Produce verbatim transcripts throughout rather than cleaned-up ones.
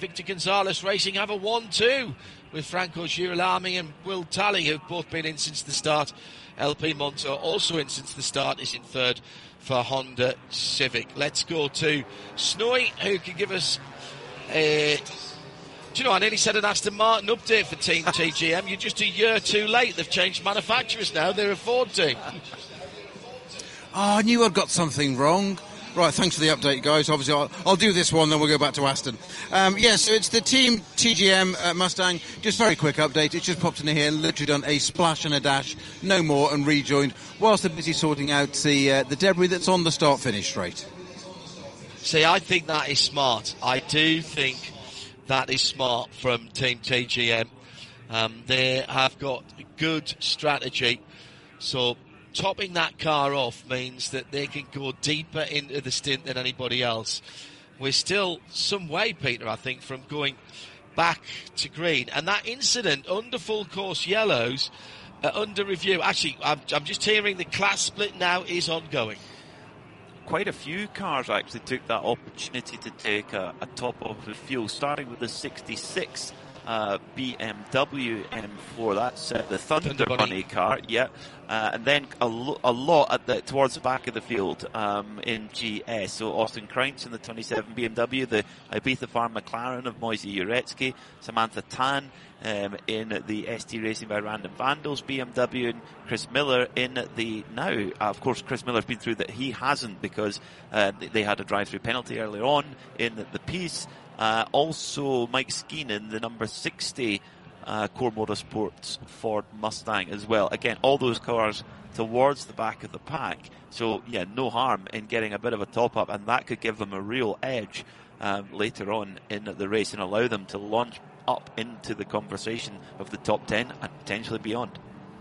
Victor Gonzalez Racing have a one two with Franco Girolami and Will Talley, who've both been in since the start. L P Monto also in since the start, is in third for Honda Civic. Let's go to Snowy, who can give us a... Do you know, I nearly said an Aston Martin update for Team T G M. You're just a year too late. They've changed manufacturers now. They're a Ford team. Oh, I knew I'd got something wrong. Right, thanks for the update, guys. Obviously, I'll, I'll do this one, then we'll go back to Aston. Um, yes, yeah, so it's the Team T G M uh, Mustang. Just very quick update. It's just popped in here, literally done a splash and a dash, no more, and rejoined, whilst they're busy sorting out the, uh, the debris that's on the start-finish straight. See, I think that is smart. I do think that is smart from Team T G M. Um, they have got good strategy, so topping that car off means that they can go deeper into the stint than anybody else. We're still some way, Peter, I think, from going back to green. And that incident under full course yellows, uh, under review. Actually, I'm, I'm just hearing the class split now is ongoing. Quite a few cars actually took that opportunity to take a, a top of the field, starting with the sixty-six uh, B M W M four. That's uh, the Thunder, Thunder Bunny. Bunny car, yeah. Uh, and then a, lo- a lot at the, towards the back of the field um, in G S. So Austin Crouch in the twenty-seven B M W, the Ibiza Farm McLaren of Moise Uretsky, Samantha Tan um, in the S T Racing by Random Vandals B M W, and Chris Miller in the now. Uh, of course, Chris Miller's been through that. He hasn't, because uh, they had a drive-through penalty earlier on in the, the piece. Uh, also, Mike Skeen in the number sixty uh, Core Motorsports Ford Mustang as well. Again, all those cars towards the back of the pack. So, yeah, no harm in getting a bit of a top-up, and that could give them a real edge um, later on in the race and allow them to launch up into the conversation of the top ten and potentially beyond.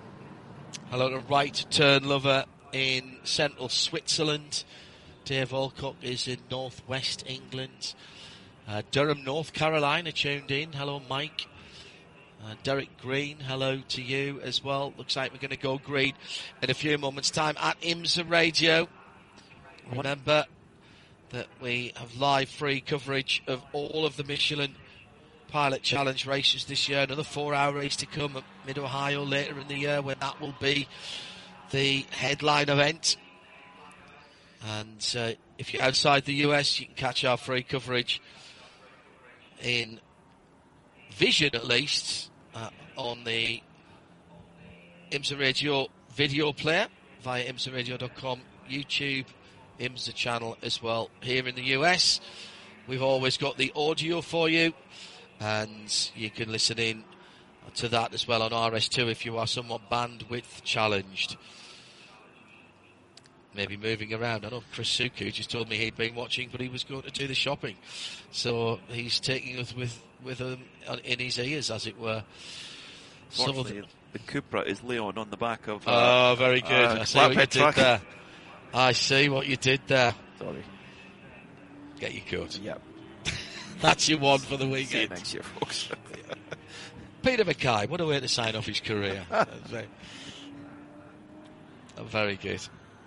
Hello to Right Turn Lover in central Switzerland. Dave Alcock is in northwest England. Uh, Durham, North Carolina tuned in. Hello, Mike. Uh, Derek Green, hello to you as well. Looks like we're going to go green in a few moments' time at IMSA Radio. Remember that we have live free coverage of all of the Michelin Pilot Challenge races this year. Another four-hour race to come at Mid-Ohio later in the year, when that will be the headline event. And uh, if you're outside the U S, you can catch our free coverage in vision, at least, uh, on the IMSA Radio video player via I M S A radio dot com, YouTube, IMSA channel as well. Here in the U S, we've always got the audio for you, and you can listen in to that as well on R S two if you are somewhat bandwidth challenged. Maybe moving around. I know Chris Suku just told me he'd been watching, but he was going to do the shopping. So he's taking us with, with him in his ears, as it were. Fortunately, the Cupra is Leon on the back of... Uh, oh, very good. Uh, I see what you did truck. there. I see what you did there. Sorry. Get your coat. Yep. That's your one for the weekend. See you next year, folks. Peter Mackay, what a way to sign off his career. very, very good.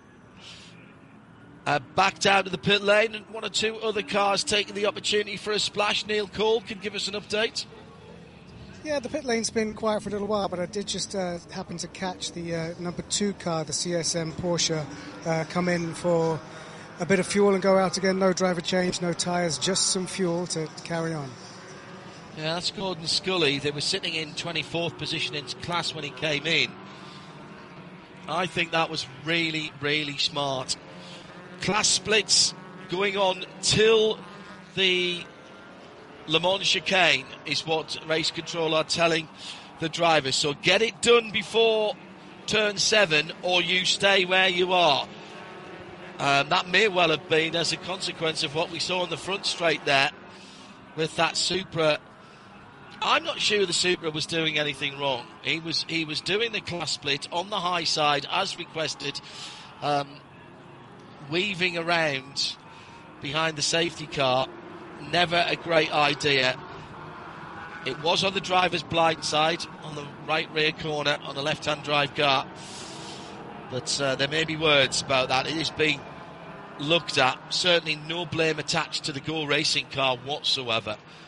Uh, back down to the pit lane, and one or two other cars taking the opportunity for a splash. Neil Cole can give us an update. Yeah, the pit lane's been quiet for a little while, but I did just uh, happen to catch the uh, number two car, the C S M Porsche, uh, come in for a bit of fuel and go out again. No driver change, no tyres, just some fuel to, to carry on. Yeah, that's Gordon Scully. They were sitting in twenty-fourth position in class when he came in. I think that was really, really smart. Class splits going on till the Le Mans chicane is what race control are telling the drivers. So get it done before turn seven, or you stay where you are. Um, that may well have been as a consequence of what we saw on the front straight there with that Supra. I'm not sure the Supra was doing anything wrong. He was he was doing the class split on the high side as requested, um, weaving around behind the safety car. Never a great idea. It was on the driver's blind side, on the right rear corner, on the left-hand drive car. But uh, there may be words about that. It is being looked at. Certainly no blame attached to the Go Racing car whatsoever.